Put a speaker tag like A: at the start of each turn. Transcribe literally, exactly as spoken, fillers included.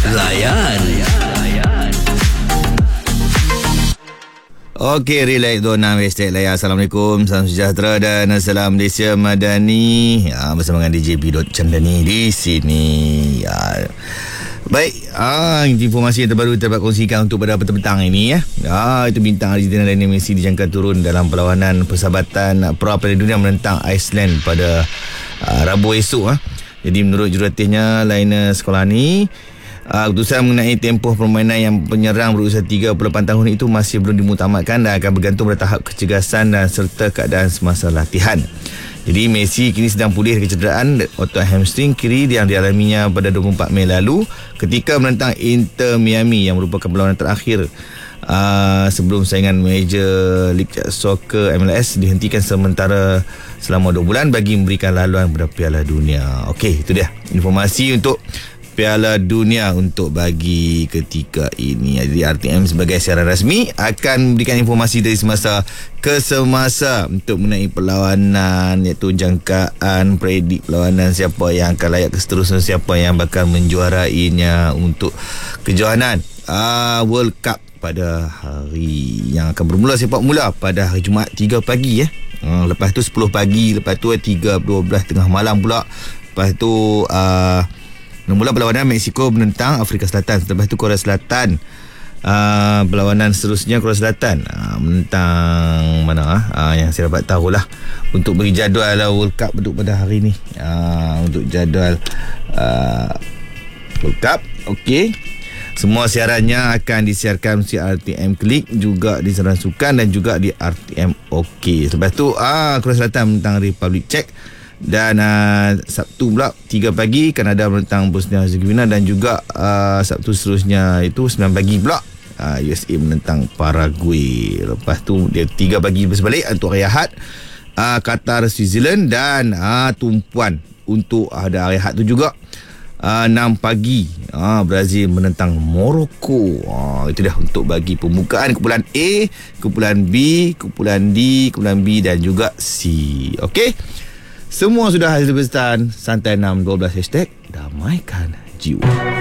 A: Layan. Okey, relax Dona Hashtag Layan. Assalamualaikum, salam sejahtera dan salam Malaysia Madani. Ya, bersama dengan D J P. Chandani di sini. Ya. Baik, ah, informasi yang terbaru kita dapat kongsikan untuk pada petang ini ya. Ah, itu bintang Argentina Lionel Messi dijangka turun dalam perlawanan persahabatan Pra Piala Dunia menentang Iceland pada ah, Rabu esok ah. Jadi menurut jurulatihnya Lionel Scolani, Uh, keputusan mengenai tempoh permainan yang penyerang berusia tiga puluh lapan tahun itu masih belum dimutamatkan dan akan bergantung pada tahap kecergasan dan serta keadaan semasa latihan. Jadi Messi kini sedang pulih dari kecederaan otot hamstring kiri yang dialaminya pada dua puluh empat Mei lalu ketika menentang Inter Miami yang merupakan perlawanan terakhir uh, sebelum saingan Major League Soccer M L S dihentikan sementara selama dua bulan bagi memberikan laluan pada Piala Dunia. Okey, itu dia informasi untuk Piala Dunia untuk bagi ketika ini. Jadi R T M sebagai siaran rasmi akan memberikan informasi dari semasa ke semasa untuk mengenai perlawanan, iaitu jangkaan, predik perlawanan, siapa yang akan layak ke seterusnya, siapa yang bakal menjuarainya untuk kejohanan uh, World Cup pada hari yang akan bermula sepak mula pada hari Jumaat tiga pagi ya. Uh, lepas tu sepuluh pagi, lepas tu tiga dua belas tengah malam pula. Lepas tu uh, mula perlawanan Mexico menentang Afrika Selatan. Lepas tu Korea Selatan, uh, perlawanan seterusnya Korea Selatan uh, menentang mana uh, yang saya dapat tahulah untuk beri jadual World Cup untuk pada hari ni, uh, untuk jadual uh, World Cup. Okey, semua siarannya akan disiarkan di R T M Klik, juga di saluran sukan dan juga di R T M OK. Lepas tu uh, Korea Selatan menentang Republik Czech. Dan uh, Sabtu pula tiga pagi Kanada menentang Bosnia Herzegovina, dan juga uh, Sabtu seterusnya itu sembilan pagi pula uh, U S A menentang Paraguay. Lepas tu dia tiga pagi berbalik untuk hari Ahad uh, Qatar Switzerland, dan uh, tumpuan untuk ada hari Ahad tu juga uh, enam pagi uh, Brazil menentang Morocco. uh, Itu dah untuk bagi pembukaan kumpulan A, kumpulan B, kumpulan D, kumpulan B dan juga C. Okey, semua sudah hasil pesan. Santai enam dua belas hashtag damaikan jiwa.